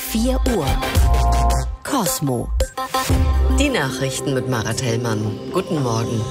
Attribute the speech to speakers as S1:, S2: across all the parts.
S1: 4 Uhr. Kosmo.
S2: Die Nachrichten mit Mara Tellmann. Guten Morgen.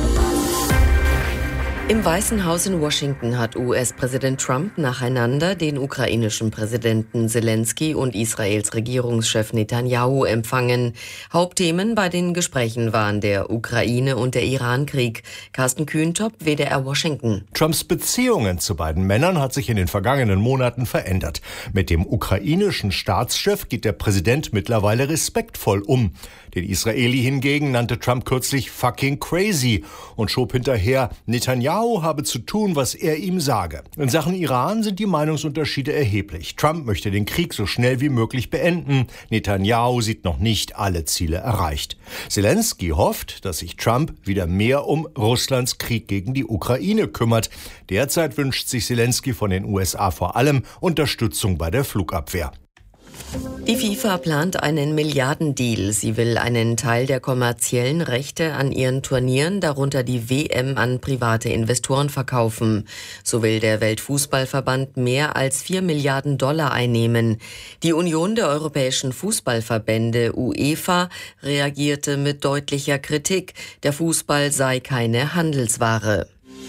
S2: Im Weißen Haus in Washington hat US-Präsident Trump nacheinander den ukrainischen Präsidenten Selensky und Israels Regierungschef Netanyahu empfangen. Hauptthemen bei den Gesprächen waren der Ukraine- und der Iran-Krieg. Carsten Kühntop, WDR Washington.
S3: Trumps Beziehungen zu beiden Männern hat sich in den vergangenen Monaten verändert. Mit dem ukrainischen Staatschef geht der Präsident mittlerweile respektvoll um. Den Israeli hingegen nannte Trump kürzlich fucking crazy und schob hinterher, Netanyahu habe zu tun, was er ihm sage. In Sachen Iran sind die Meinungsunterschiede erheblich. Trump möchte den Krieg so schnell wie möglich beenden. Netanyahu sieht noch nicht alle Ziele erreicht. Selensky hofft, dass sich Trump wieder mehr um Russlands Krieg gegen die Ukraine kümmert. Derzeit wünscht sich Selensky von den USA vor allem Unterstützung bei der Flugabwehr.
S2: Die FIFA plant einen Milliardendeal. Sie will einen Teil der kommerziellen Rechte an ihren Turnieren, darunter die WM, an private Investoren verkaufen. So will der Weltfußballverband mehr als 4 Milliarden Dollar einnehmen. Die Union der europäischen Fußballverbände, UEFA, reagierte mit deutlicher Kritik. Der Fußball sei keine Handelsware.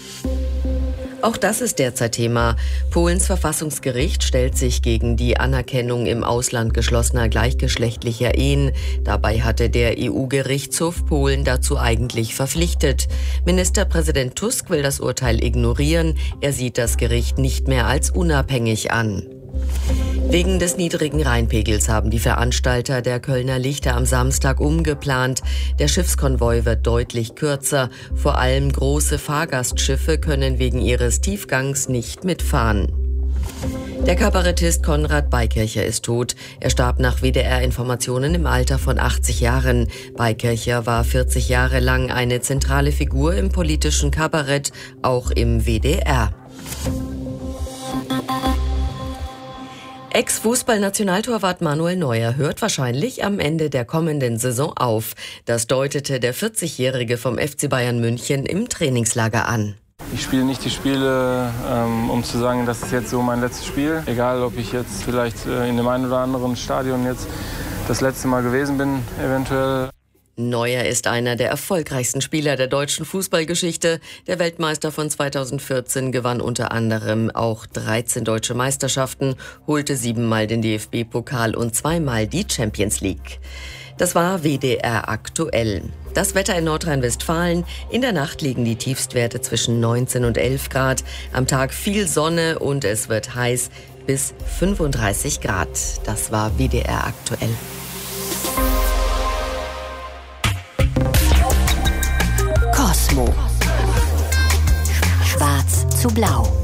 S2: Auch das ist derzeit Thema. Polens Verfassungsgericht stellt sich gegen die Anerkennung im Ausland geschlossener gleichgeschlechtlicher Ehen. Dabei hatte der EU-Gerichtshof Polen dazu eigentlich verpflichtet. Ministerpräsident Tusk will das Urteil ignorieren. Er sieht das Gericht nicht mehr als unabhängig an. Wegen des niedrigen Rheinpegels haben die Veranstalter der Kölner Lichter am Samstag umgeplant. Der Schiffskonvoi wird deutlich kürzer. Vor allem große Fahrgastschiffe können wegen ihres Tiefgangs nicht mitfahren. Der Kabarettist Konrad Beikircher ist tot. Er starb nach WDR-Informationen im Alter von 80 Jahren. Beikircher war 40 Jahre lang eine zentrale Figur im politischen Kabarett, auch im WDR. Ex-Fußballnationaltorwart Manuel Neuer hört wahrscheinlich am Ende der kommenden Saison auf. Das deutete der 40-Jährige vom FC Bayern München im Trainingslager an.
S4: Ich spiele nicht die Spiele, um zu sagen, das ist jetzt so mein letztes Spiel. Egal, ob ich jetzt vielleicht in dem einen oder anderen Stadion jetzt das letzte Mal gewesen bin, eventuell.
S2: Neuer ist einer der erfolgreichsten Spieler der deutschen Fußballgeschichte. Der Weltmeister von 2014 gewann unter anderem auch 13 deutsche Meisterschaften, holte 7-mal den DFB-Pokal und 2-mal die Champions League. Das war WDR aktuell. Das Wetter in Nordrhein-Westfalen. In der Nacht liegen die Tiefstwerte zwischen 19 und 11 Grad. Am Tag viel Sonne und es wird heiß bis 35 Grad. Das war WDR aktuell.
S1: Kosmo. Schwarz zu blau.